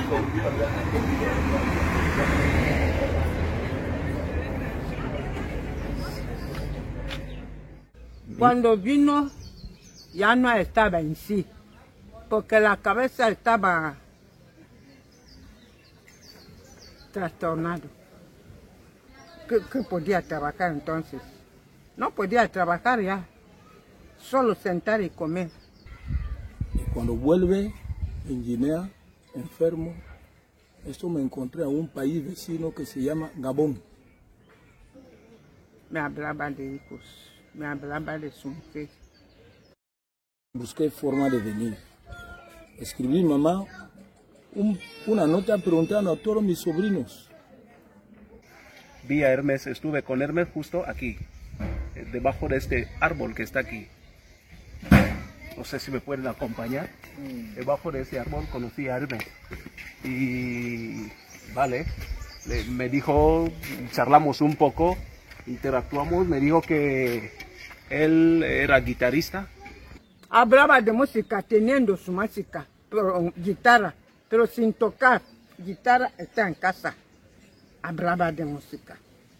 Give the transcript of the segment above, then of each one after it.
Cuando vino ya no estaba en sí, porque la cabeza estaba trastornado. ¿Qué podía trabajar entonces? No podía trabajar ya, solo sentar y comer. Cuando vuelve en Guinea, enfermo, esto me encontré a un país vecino que se llama Gabón. Me hablaba de hijos, me hablaba de su mujer. Busqué forma de venir. Escribí mamá una nota preguntando a todos mis sobrinos. Vi a Hermes, estuve con Hermes justo aquí, debajo de este árbol que está aquí. No sé si me pueden acompañar. Debajo de ese árbol conocí a Hermes. Y vale, me dijo, charlamos un poco, interactuamos, me dijo que él era guitarrista. Hablaba de música, teniendo su música, guitarra, pero sin tocar. Guitarra está en casa. Hablaba de música.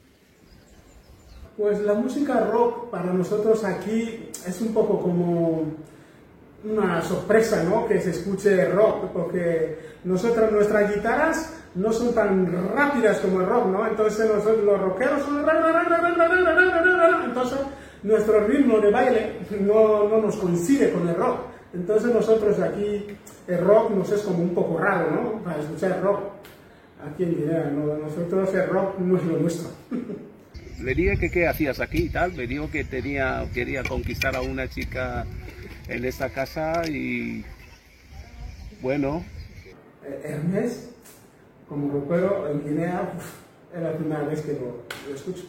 Pues la música rock para nosotros aquí es un poco como una sorpresa, ¿no? Que se escuche rock, porque nuestras guitarras no son tan rápidas como el rock, ¿no? Entonces nosotros los rockeros son... Entonces nuestro ritmo de baile no nos coincide con el rock. Entonces nosotros aquí el rock nos es como un poco raro, ¿no? Para escuchar rock. Aquí en Guinea, ¿no? Nosotros el rock no es lo nuestro. Le dije que qué hacías aquí y tal, me dijo que quería conquistar a una chica en esta casa y bueno. Hermes, como rockero en Guinea, es la primera vez que lo escucho.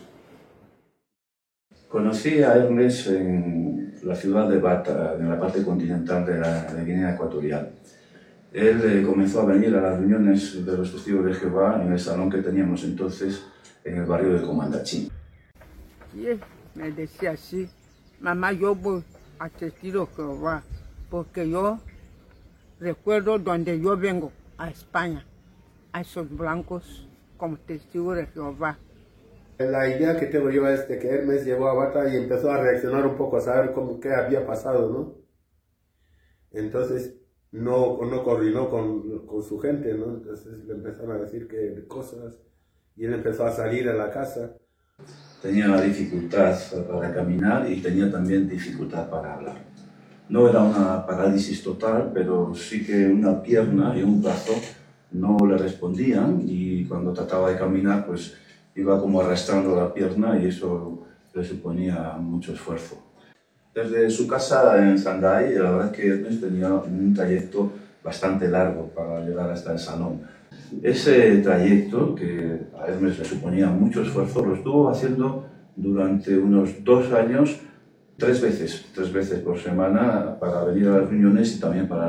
Conocí a Hermes en la ciudad de Bata, en la parte continental de Guinea Ecuatorial. Él comenzó a venir a las reuniones de los testigos de Jehová en el salón que teníamos entonces en el barrio de Comandachín. Y él me decía así, mamá, yo voy a testigos de Jehová, porque yo recuerdo donde yo vengo, a España, a esos blancos como testigos de Jehová. La idea que tengo yo es de que Hermes llegó a Bata y empezó a reaccionar un poco, a saber qué había pasado, ¿no? Entonces no coordinó con su gente, ¿no? Entonces le empezaron a decir que cosas y él empezó a salir a la casa. Tenía la dificultad para caminar y tenía también dificultad para hablar. No era una parálisis total, pero sí que una pierna y un brazo no le respondían y cuando trataba de caminar pues iba como arrastrando la pierna y eso le suponía mucho esfuerzo. Desde su casa en Shanghái, la verdad es que Hermes tenía un trayecto bastante largo para llegar hasta el salón. Ese trayecto, que a Hermes le suponía mucho esfuerzo, lo estuvo haciendo durante unos 2 años, 3 veces por semana para venir a las reuniones y también para